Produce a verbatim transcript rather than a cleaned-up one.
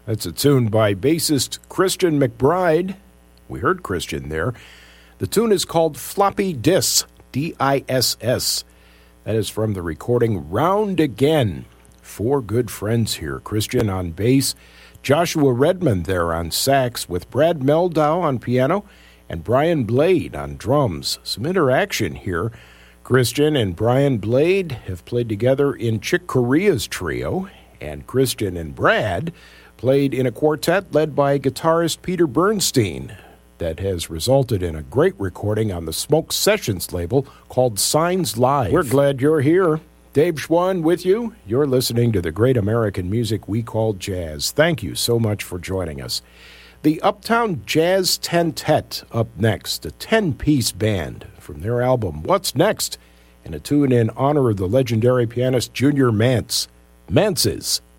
That's a tune by bassist Christian McBride. We heard Christian there. The tune is called Floppy Diss, D I S S. That is from the recording Round Again. Four good friends here. Christian on bass, Joshua Redmond there on sax, with Brad Meldau on piano, and Brian Blade on drums. Some interaction here. Christian and Brian Blade have played together in Chick Corea's trio, and Christian and Brad played in a quartet led by guitarist Peter Bernstein that has resulted in a great recording on the Smoke Sessions label called Signs Live. We're glad you're here. Dave Schwann with you. You're listening to the great American music we call jazz. Thank you so much for joining us. The Uptown Jazz Tentet up next, a ten-piece band from their album What's Next, and a tune in honor of the legendary pianist Junior Mance. Mance's